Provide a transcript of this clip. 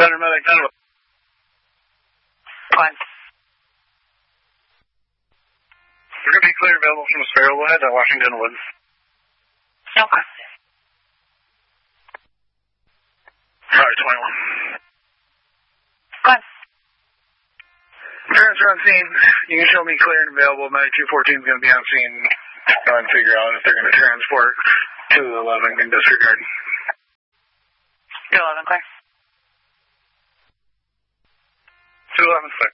Center medic, 10. Fine. We're going to be clear available from Sparrowwood at Washington Woods. Okay. Sorry, 21. Fine. Parents are on scene. You can show me clear and available. Medic 214 is going to be on scene. Go and figure out if they're going to transport 211 in disregard. 211, clear. 211, clear.